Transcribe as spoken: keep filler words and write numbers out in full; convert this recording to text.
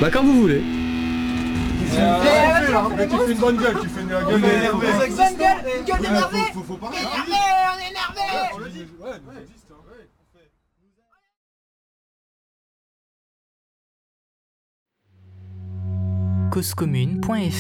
Bah quand vous voulez. Mais tu fais une bonne gueule, tu fais une gueule d'énervé. Bonne gueule, une gueule d'énervé. Faut, faut parler. Énervé, on est énervé. On le dit. Ouais, nous existe. cause commune point f m